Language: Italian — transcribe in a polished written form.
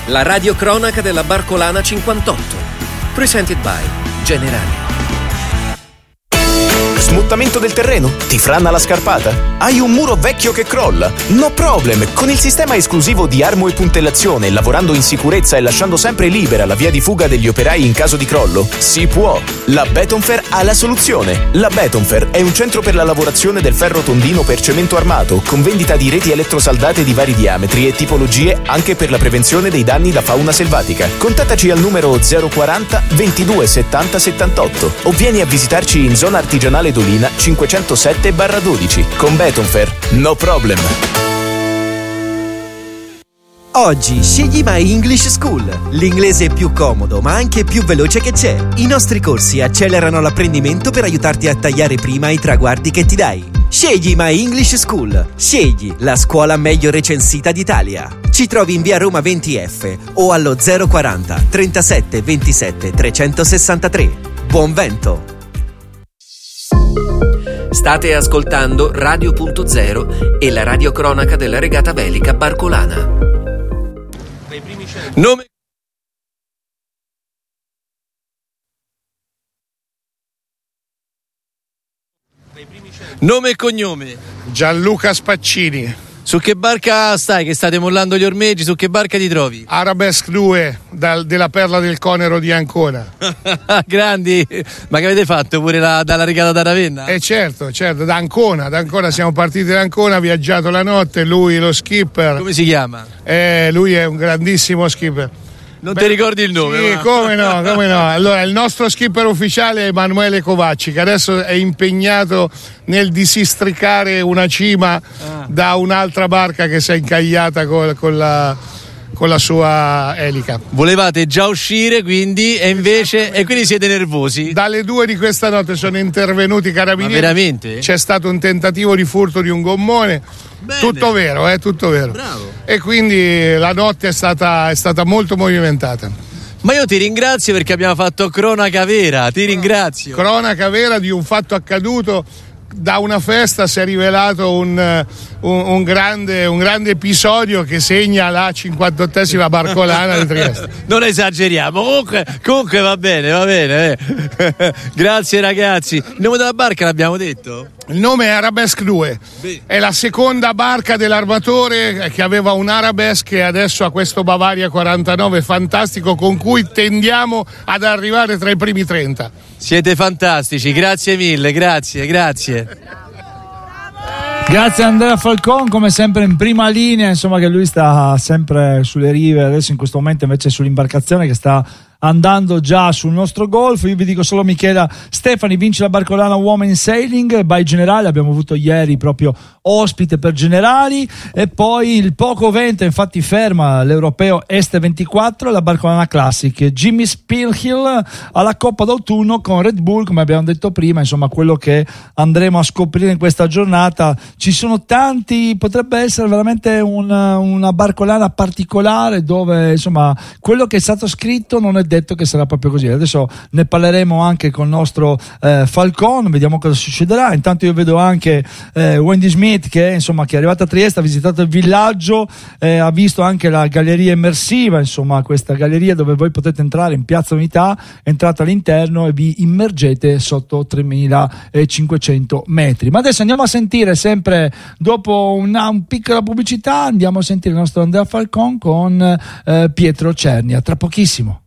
la radiocronaca della Barcolana 58. Presented by Generali. Smuttamento del terreno? Ti franna la scarpata? Hai un muro vecchio che crolla? No problem! Con il sistema esclusivo di armo e puntellazione, lavorando in sicurezza e lasciando sempre libera la via di fuga degli operai in caso di crollo, si può! La Betonfer ha la soluzione! La Betonfer è un centro per la lavorazione del ferro tondino per cemento armato, con vendita di reti elettrosaldate di vari diametri e tipologie anche per la prevenzione dei danni da fauna selvatica. Contattaci al numero 040 22 70 78 o vieni a visitarci in zona artigianale Dolina 507/12. Con Betonfer, no problem. Oggi scegli My English School, l'inglese più comodo ma anche più veloce che c'è. I nostri corsi accelerano l'apprendimento per aiutarti a tagliare prima i traguardi che ti dai. Scegli My English School, scegli la scuola meglio recensita d'Italia. Ci trovi in via Roma 20F o allo 040 37 27 363. Buon vento! State ascoltando Radio.0 e la radiocronaca della regata velica Barcolana. Nome e cognome? Gianluca Spaccini. Su che barca stai? Che state mollando gli ormeggi? Su che barca ti trovi? Arabesque 2 della Perla del Conero di Ancona. Grandi! Ma che avete fatto pure dalla regata da Ravenna? Certo, da Ancona siamo partiti da Ancona, viaggiato la notte, lui lo skipper. Come si chiama? Lui è un grandissimo skipper. Non ti ricordi il nome? Sì, come no. Allora, il nostro skipper ufficiale è Emanuele Covacci, che adesso è impegnato nel dissistricare una cima da un'altra barca che si è incagliata con la sua elica. Volevate già uscire quindi e invece e quindi siete nervosi? Dalle 2 di questa notte sono intervenuti i carabinieri. Ma veramente? C'è stato un tentativo di furto di un gommone. Bene. Tutto vero, tutto vero. Bravo. E quindi la notte è stata molto movimentata. Ma io ti ringrazio perché abbiamo fatto cronaca vera, ti ringrazio. Cronaca vera di un fatto accaduto. Da una festa si è rivelato un grande episodio che segna la 58esima Barcolana di Trieste. Non esageriamo, comunque va bene. Grazie ragazzi. Il nome della barca l'abbiamo detto? Il nome è Arabesque 2, è la seconda barca dell'armatore che aveva un Arabesque e adesso ha questo Bavaria 49 fantastico con cui tendiamo ad arrivare tra i primi 30. Siete fantastici, grazie mille, grazie. Grazie a Andrea Falcon, come sempre in prima linea, insomma, che lui sta sempre sulle rive, adesso in questo momento invece sull'imbarcazione che sta andando già sul nostro golf. Io vi dico solo Michela Stefani vince la Barcolana Women Sailing by Generali, abbiamo avuto ieri proprio ospite per Generali, e poi il poco vento infatti ferma l'Europeo Este 24, la Barcolana Classic. Jimmy Spillhill alla Coppa d'autunno con Red Bull, come abbiamo detto prima, insomma quello che andremo a scoprire in questa giornata. Ci sono tanti, potrebbe essere veramente una Barcolana particolare dove insomma quello che è stato scritto non è detto che sarà proprio così. Adesso ne parleremo anche con il nostro Falcon, vediamo cosa succederà. Intanto io vedo anche Wendy Smith che insomma che è arrivata a Trieste, ha visitato il villaggio, ha visto anche la galleria immersiva, insomma questa galleria dove voi potete entrare in Piazza Unità, entrate all'interno e vi immergete sotto 3500 metri. Ma adesso andiamo a sentire, sempre dopo una piccola pubblicità, andiamo a sentire il nostro Andrea Falcon con Pietro Cernia, tra pochissimo.